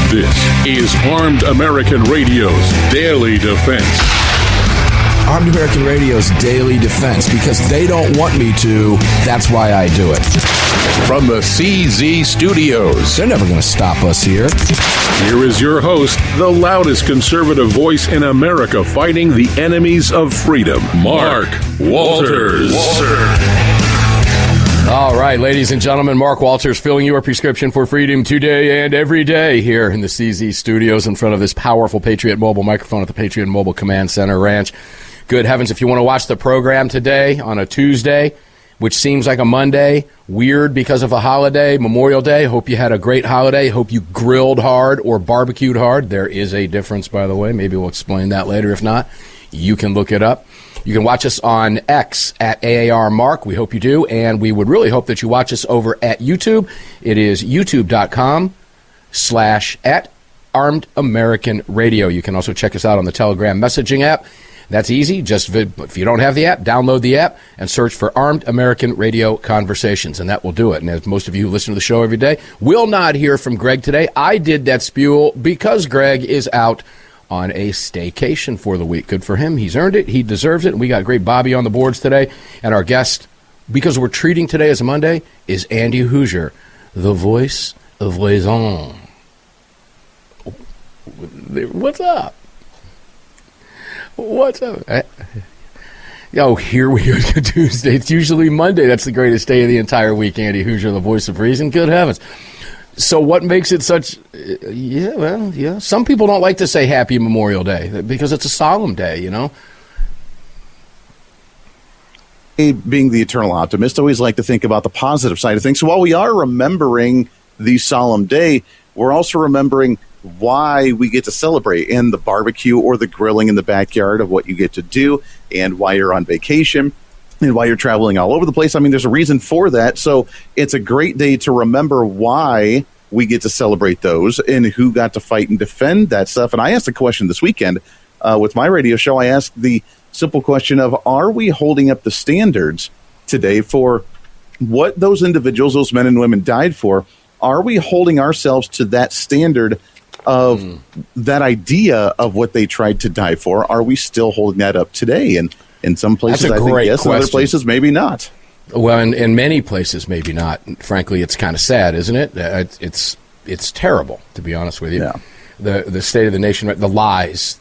This is Armed American Radio's Daily Defense. Armed American Radio's Daily Defense, because they don't want me to, that's why I do it. From the CZ Studios. They're never going to stop us here. Here is your host, the loudest conservative voice in America fighting the enemies of freedom, Mark Walters. All right, ladies and gentlemen, Mark Walters filling your prescription for freedom today and every day here in the CZ Studios in front of this powerful Patriot Mobile microphone at the Patriot Mobile Command Center Ranch. Good heavens, if you want to watch the program today on a Tuesday, which seems like a Monday, weird because of a holiday, Memorial Day. Hope you had a great holiday. Hope you grilled hard or barbecued hard. There is a difference, by the way. Maybe we'll explain that later. If not, you can look it up. You can watch us on X at AAR Mark. We hope you do. And we would really hope that you watch us over at YouTube. It is youtube.com/@Armed American Radio. You can also check us out on the Telegram messaging app. That's easy. Just if you don't have the app, download the app and search for Armed American Radio Conversations, and that will do it. And as most of you who listen to the show every day will not hear from Greg today, I did that spewel because Greg is out on a staycation for the week. Good for him. He's earned it. He deserves it. And we got great Bobby on the boards today. And our guest, because we're treating today as a Monday, is Andy Hoosier, the voice of Raison. What's up? What's up? Oh, here we are, Tuesday. It's usually Monday. That's the greatest day of the entire week. Andy Hoosier, the voice of reason. Good heavens. So what makes it such... Yeah. Some people don't like to say Happy Memorial Day because it's a solemn day, you know? Being the eternal optimist, I always like to think about the positive side of things. So while we are remembering the solemn day, we're also remembering why we get to celebrate, and the barbecue or the grilling in the backyard of what you get to do, and why you're on vacation, and why you're traveling all over the place. I mean, there's a reason for that. So it's a great day to remember why we get to celebrate those and who got to fight and defend that stuff. And I asked a question this weekend with my radio show. I asked the simple question of, are we holding up the standards today for what those individuals, those men and women died for? Are we holding ourselves to that standard of that idea of what they tried to die for? Are we still holding that up today? And in some places, I think yes. In other places, maybe not. Well, in many places, maybe not. Frankly, it's kind of sad, isn't it? It's terrible, to be honest with you. Yeah. The state of the nation, the lies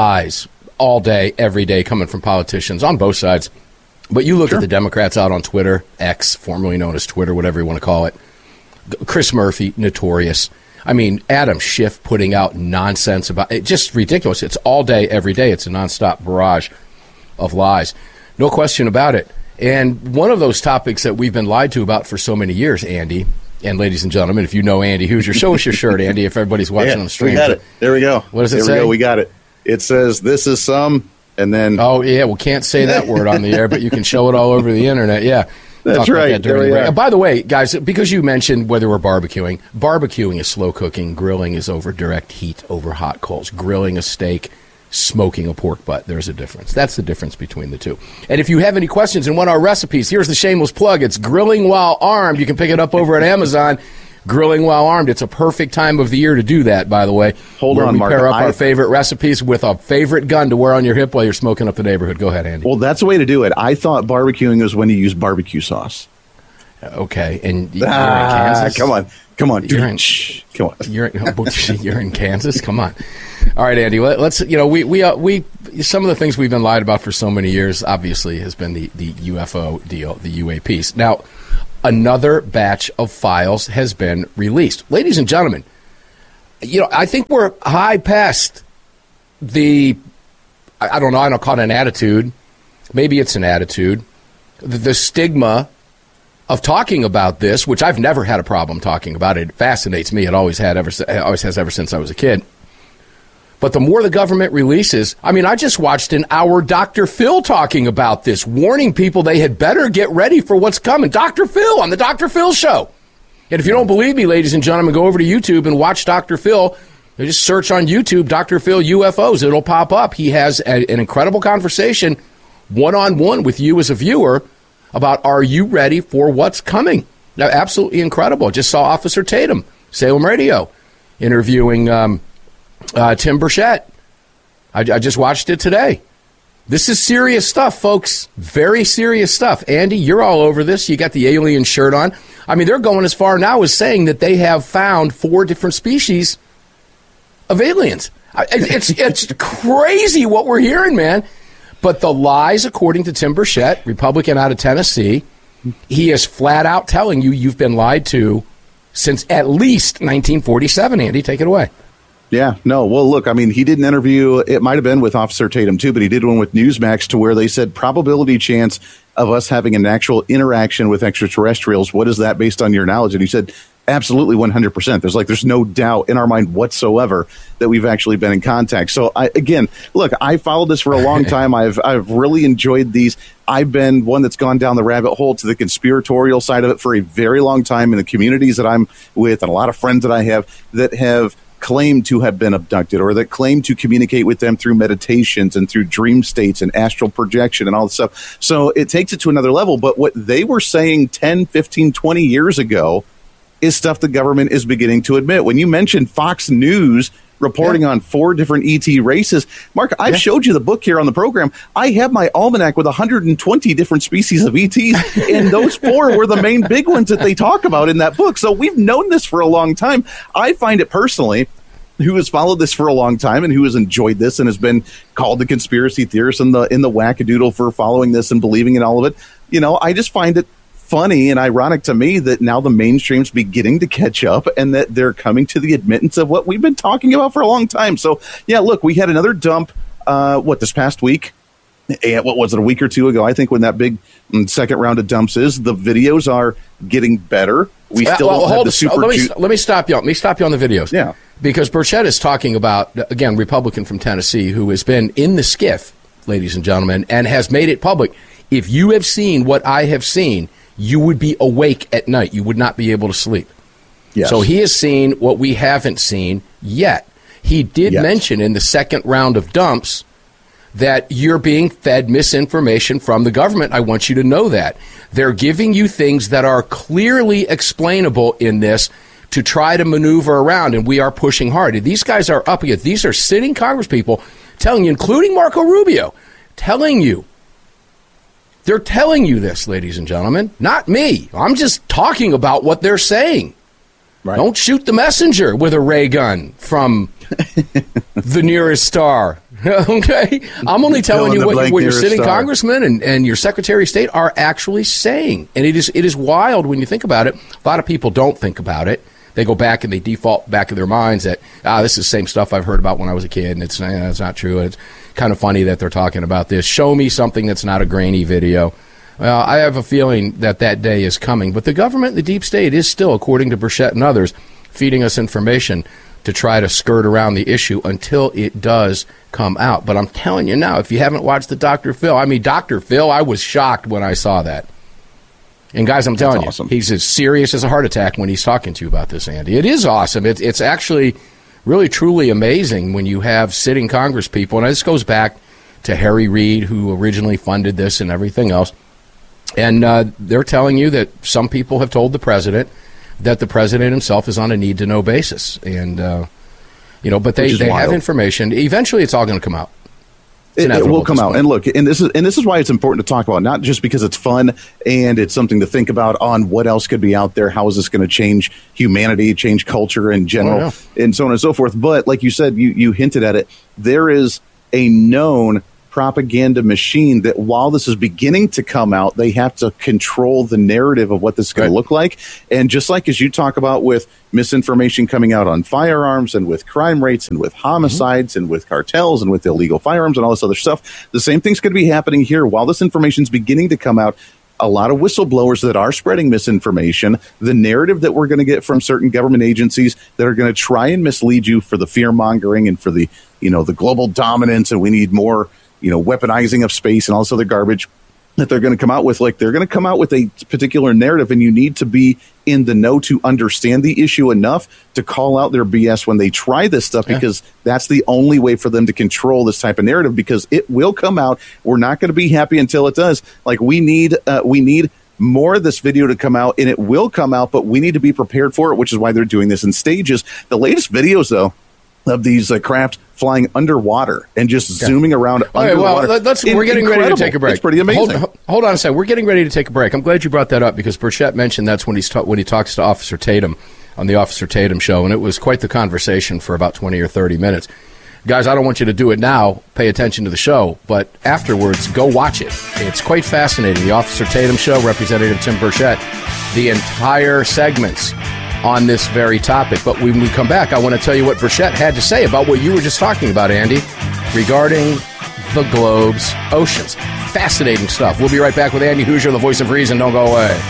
all day, every day, coming from politicians on both sides. But you look at the Democrats out on Twitter, X, formerly known as Twitter, whatever you want to call it. Chris Murphy, notorious. I mean, Adam Schiff putting out nonsense about it. Just ridiculous. It's all day, every day. It's a nonstop barrage of lies. No question about it. And one of those topics that we've been lied to about for so many years, Andy, and ladies and gentlemen, if you know Andy Hoosier, show us your shirt, Andy, if everybody's watching on the stream. We got it. There we go. What does it say? There we go. We got it. It says, this is some, and then... Oh, yeah, well, can't say that word on the air, but you can show it all over the internet, yeah. That's right. That by the way, guys, because you mentioned whether we're barbecuing is slow cooking, grilling is over direct heat, over hot coals. Grilling a steak, smoking a pork butt, there's a difference. That's the difference between the two. And if you have any questions and want our recipes, here's the shameless plug. It's Grilling While Armed. You can pick it up over at Amazon. Grilling While Armed. It's a perfect time of the year to do that, by the way. Hold on, Mark. We pair up our favorite recipes with a favorite gun to wear on your hip while you're smoking up the neighborhood. Go ahead, Andy. Well, that's the way to do it. I thought barbecuing was when you use barbecue sauce. Okay, and you're in Kansas? Come on. Come on. You're in Kansas? Come on. All right, Andy, let's, we some of the things we've been lied about for so many years, obviously, has been the UFO deal, the UAPs. Now, another batch of files has been released. Ladies and gentlemen, I think we're high past I don't know, I don't call it an attitude. Maybe it's an attitude. The stigma of talking about this, which I've never had a problem talking about. It fascinates me. It always has ever since I was a kid. But the more the government releases, I just watched an hour Dr. Phil talking about this, warning people they had better get ready for what's coming. Dr. Phil on the Dr. Phil show. And if you don't believe me, ladies and gentlemen, go over to YouTube and watch Dr. Phil. Just search on YouTube, Dr. Phil UFOs. It'll pop up. He has an incredible conversation one-on-one with you as a viewer about, are you ready for what's coming? Now, absolutely incredible. Just saw Officer Tatum, Salem Radio. interviewing Tim Burchett. I just watched it today. This is serious stuff, folks. Very serious stuff. Andy, you're all over this. You got the alien shirt on. I mean, they're going as far now as saying that they have found 4 different species of aliens. It's crazy what we're hearing, man. But the lies, according to Tim Burchett, Republican out of Tennessee, he is flat out telling you you've been lied to since at least 1947. Andy, take it away. Yeah, no. Well, look, I mean, he did an interview. It might have been with Officer Tatum, too, but he did one with Newsmax to where they said probability chance of us having an actual interaction with extraterrestrials. What is that based on your knowledge? And he said, absolutely 100%. There's no doubt in our mind whatsoever that we've actually been in contact. So, I followed this for a long time. I've really enjoyed these. I've been one that's gone down the rabbit hole to the conspiratorial side of it for a very long time in the communities that I'm with and a lot of friends that I have that have claim to have been abducted or that claim to communicate with them through meditations and through dream states and astral projection and all this stuff. So it takes it to another level. But what they were saying 10, 15, 20 years ago is stuff the government is beginning to admit. When you mentioned Fox News reporting on 4 different ET races, Mark, I've showed you the book here on the program. I have my almanac with 120 different species of ETs, and those 4 were the main big ones that they talk about in that book. So we've known this for a long time. I find it personally, who has followed this for a long time and who has enjoyed this and has been called the conspiracy theorist and in the wackadoodle for following this and believing in all of it, I just find it funny and ironic to me that now the mainstream's beginning to catch up and that they're coming to the admittance of what we've been talking about for a long time. So, yeah, look, we had another dump, this past week? And what was it, a week or 2 ago? I think when that big second round of dumps is, the videos are getting better. We still don't have the super... Let me stop you. Let me stop you on the videos. Yeah. Because Burchett is talking about, again, Republican from Tennessee, who has been in the skiff, ladies and gentlemen, and has made it public. If you have seen what I have seen, you would be awake at night. You would not be able to sleep. Yes. So he has seen what we haven't seen yet. He did mention in the second round of dumps that you're being fed misinformation from the government. I want you to know that. They're giving you things that are clearly explainable in this to try to maneuver around, and we are pushing hard. And these guys are up against, these are sitting congresspeople telling you, including Marco Rubio, they're telling you this, ladies and gentlemen, not me. I'm just talking about what they're saying. Right. Don't shoot the messenger with a ray gun from the nearest star. Okay? I'm only telling you what your sitting congressman and your secretary of state are actually saying. And it is wild when you think about it. A lot of people don't think about it. They go back and they default back in their minds that, this is the same stuff I've heard about when I was a kid, and it's not true. It's kind of funny that they're talking about this. Show me something that's not a grainy video. Well, I have a feeling that day is coming. But the government, the deep state, is still, according to Burchett and others, feeding us information to try to skirt around the issue until it does come out. But I'm telling you now, if you haven't watched the Dr. Phil, Dr. Phil, I was shocked when I saw that. And guys, I'm telling you, he's as serious as a heart attack when he's talking to you about this, Andy. It is awesome. It's actually really, truly amazing when you have sitting Congress people. And this goes back to Harry Reid, who originally funded this and everything else. And they're telling you that some people have told the president that the president himself is on a need-to-know basis. And, but they have information. Eventually, it's all going to come out. It will come out. And look, and this is why it's important to talk about, not just because it's fun and it's something to think about on what else could be out there, how is this going to change humanity, change culture in general, and so on and so forth. But like you said, you hinted at it, there is a known propaganda machine that while this is beginning to come out, they have to control the narrative of what this is going to look like. And just like as you talk about with misinformation coming out on firearms and with crime rates and with homicides and with cartels and with illegal firearms and all this other stuff, the same thing's going to be happening here. While this information is beginning to come out, a lot of whistleblowers that are spreading misinformation, the narrative that we're going to get from certain government agencies that are going to try and mislead you for the fear mongering and for the, the global dominance, and we need more, weaponizing of space and all this other garbage that they're going to come out with. Like, they're going to come out with a particular narrative, and you need to be in the know to understand the issue enough to call out their BS when they try this stuff, because that's the only way for them to control this type of narrative, because it will come out. We're not going to be happy until it does. Like, we need more of this video to come out, and it will come out, but we need to be prepared for it, which is why they're doing this in stages. The latest videos, though, of these craft flying underwater and just zooming around underwater. Well, we're getting ready to take a break. It's pretty amazing. Hold on a second. We're getting ready to take a break. I'm glad you brought that up because Burchett mentioned that's when he talks to Officer Tatum on the Officer Tatum show, and it was quite the conversation for about 20 or 30 minutes. Guys, I don't want you to do it now. Pay attention to the show, but afterwards, go watch it. It's quite fascinating. The Officer Tatum show, Representative Tim Burchett, the entire segments on this very topic. But when we come back, I want to tell you what Burchett had to say about what you were just talking about, Andy, regarding the globe's oceans. Fascinating stuff. We'll be right back with Andy Hoosier, the voice of reason. Don't go away.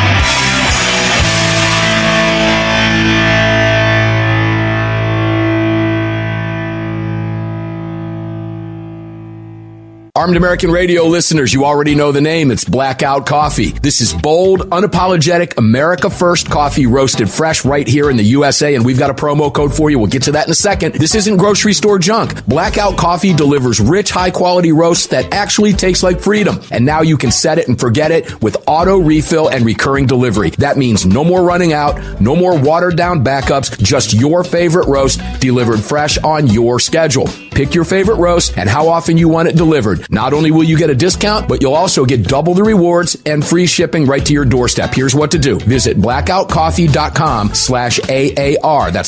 Armed American Radio listeners, you already know the name. It's Blackout Coffee. This is bold, unapologetic, America First coffee roasted fresh right here in the USA, and we've got a promo code for you. We'll get to that in a second. This isn't grocery store junk. Blackout Coffee delivers rich, high-quality roasts that actually taste like freedom. And now you can set it and forget it with auto refill and recurring delivery. That means no more running out, no more watered-down backups, just your favorite roast delivered fresh on your schedule. Pick your favorite roast and how often you want it delivered. Not only will you get a discount, but you'll also get double the rewards and free shipping right to your doorstep. Here's what to do. Visit blackoutcoffee.com/AAR. That's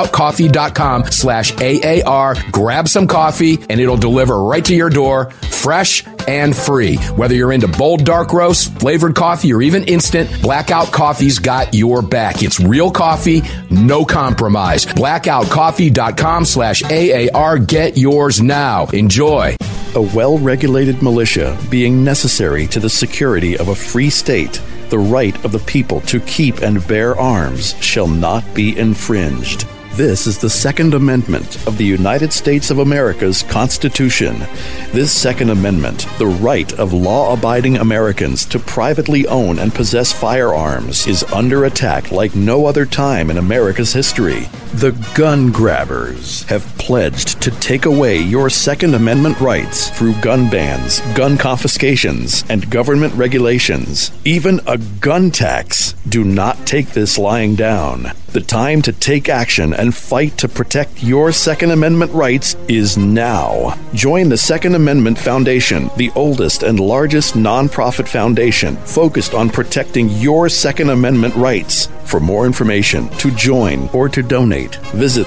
blackoutcoffee.com/AAR. Grab some coffee and it'll deliver right to your door, fresh and free. Whether you're into bold dark roast, flavored coffee, or even instant, Blackout Coffee's got your back. It's real coffee, no compromise. blackoutcoffee.com/AAR. Get yours now. Enjoy. A well-regulated militia being necessary to the security of a free state, the right of the people to keep and bear arms shall not be infringed. This is the Second Amendment of the United States of America's Constitution. This Second Amendment, the right of law-abiding Americans to privately own and possess firearms, is under attack like no other time in America's history. The gun grabbers have pledged to take away your Second Amendment rights through gun bans, gun confiscations, and government regulations. Even a gun tax. Do not take this lying down. The time to take action and fight to protect your Second Amendment rights is now. Join the Second Amendment Foundation, the oldest and largest nonprofit foundation focused on protecting your Second Amendment rights. For more information, to join, or to donate, visit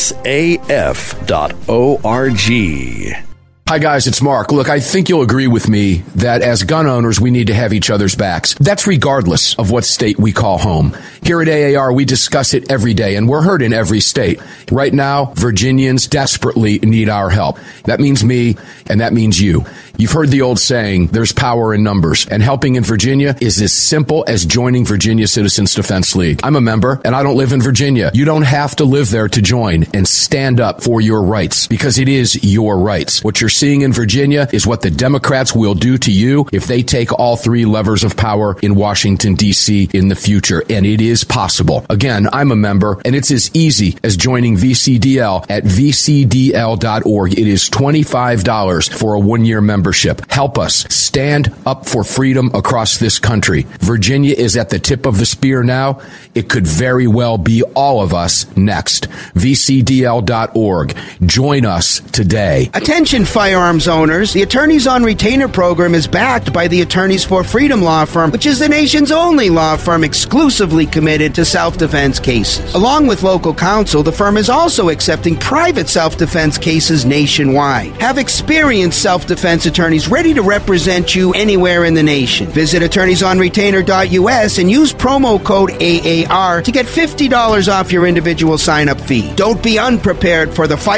saf.org. Hi, guys, it's Mark. Look, I think you'll agree with me that as gun owners, we need to have each other's backs. That's regardless of what state we call home. Here at AAR, we discuss it every day, and we're heard in every state. Right now, Virginians desperately need our help. That means me, and that means you. You've heard the old saying, there's power in numbers, and helping in Virginia is as simple as joining Virginia Citizens Defense League. I'm a member, and I don't live in Virginia. You don't have to live there to join and stand up for your rights, because it is your rights. What you're seeing in Virginia is what the Democrats will do to you if they take all three levers of power in Washington, D.C. in the future, and it is possible. Again, I'm a member, and it's as easy as joining VCDL at vcdl.org. It is $25 for a one-year membership. Help us stand up for freedom across this country. Virginia is at the tip of the spear now. It could very well be all of us next. vcdl.org. Join us today. Attention firearms owners. The Attorneys on Retainer program is backed by the Attorneys for Freedom law firm, which is the nation's only law firm exclusively committed to self-defense cases. Along with local counsel, the firm is also accepting private self-defense cases nationwide. Have experienced self-defense attorneys ready to represent you anywhere in the nation. Visit attorneysonretainer.us and use promo code AAR to get $50 off your individual sign-up fee. Don't be unprepared for the fight